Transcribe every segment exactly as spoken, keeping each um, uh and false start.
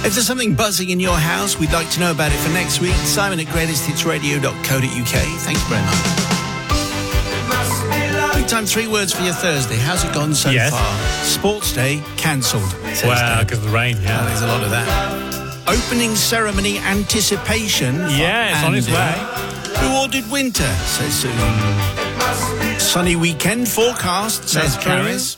If there's something buzzing in your house, we'd like to know about it for next week. Simon at greatest hits radio dot co dot uk. Thanks very much. Big time, three words for your Thursday. How's it gone so yes. far? Sports day cancelled. Wow, because of the rain, yeah. Oh, there's a lot of that. Opening ceremony anticipation. Yeah, it's on its way. Who ordered winter, says Susan. Sunny weekend forecast, says Caris.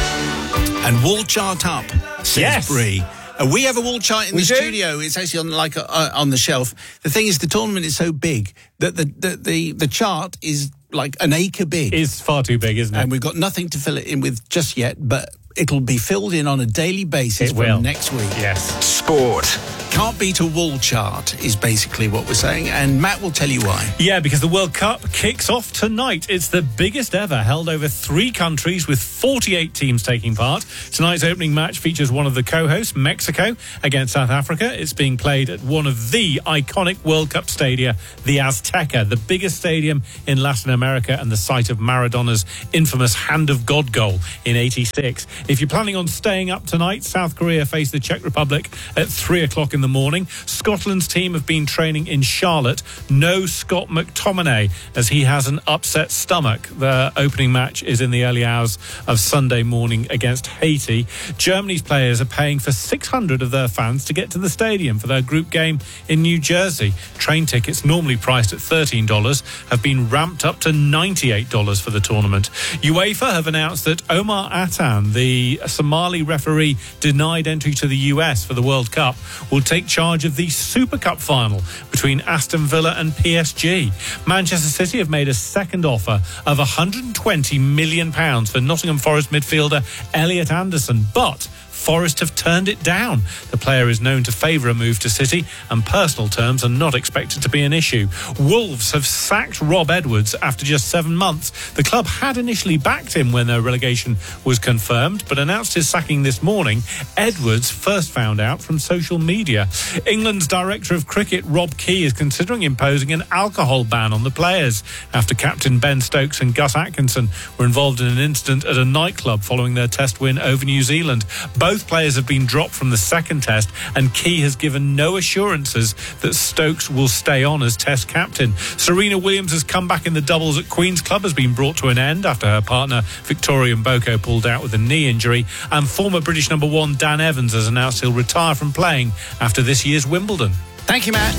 And wall chart up, says yes. Bree. Uh, we have a wall chart in we the do? studio. It's actually on like a, uh, on the shelf. The thing is, the tournament is so big that the, the, the, the chart is like an acre big. It's far too big, isn't it? And we've got nothing to fill it in with just yet, but it'll be filled in on a daily basis it from will. next week. Yes. Sport. Can't beat a wall chart is basically what we're saying, and Matt will tell you why. Yeah, because the World Cup kicks off tonight. It's the biggest ever, held over three countries with forty-eight teams taking part. Tonight's opening match features one of the co-hosts, Mexico, against South Africa. It's being played at one of the iconic World Cup stadia, the Azteca, the biggest stadium in Latin America and the site of Maradona's infamous Hand of God goal in eighty-six. If you're planning on staying up tonight, South Korea face the Czech Republic at three o'clock in the morning. Scotland's team have been training in Charlotte. No Scott McTominay, as he has an upset stomach. The opening match is in the early hours of Sunday morning against Haiti. Germany's players are paying for six hundred of their fans to get to the stadium for their group game in New Jersey. Train tickets, normally priced at thirteen dollars, have been ramped up to ninety-eight dollars for the tournament. UEFA have announced that Omar Atan, the Somali referee denied entry to the U S for the World Cup, will take charge of the Super Cup final between Aston Villa and P S G. Manchester City have made a second offer of one hundred twenty million pounds for Nottingham Forest midfielder Elliot Anderson, but Forest have turned it down. The player is known to favour a move to City, and personal terms are not expected to be an issue. Wolves have sacked Rob Edwards after just seven months. The club had initially backed him when their relegation was confirmed, but announced his sacking this morning. Edwards first found out from social media. England's director of cricket, Rob Key, is considering imposing an alcohol ban on the players after captain Ben Stokes and Gus Atkinson were involved in an incident at a nightclub following their test win over New Zealand. Both Both players have been dropped from the second test, and Key has given no assurances that Stokes will stay on as test captain. Serena Williams' comeback in the doubles at Queen's Club has been brought to an end after her partner Victoria Mboko pulled out with a knee injury, and former British number one Dan Evans has announced he'll retire from playing after this year's Wimbledon. Thank you, Matt.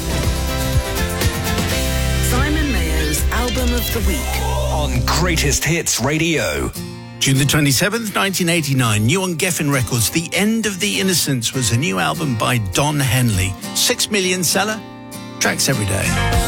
Simon Mayo's Album of the Week on Greatest Hits Radio. June the twenty-seventh, nineteen eighty-nine, new on Geffen Records, The End of the Innocents was a new album by Don Henley. Six million seller, tracks every day.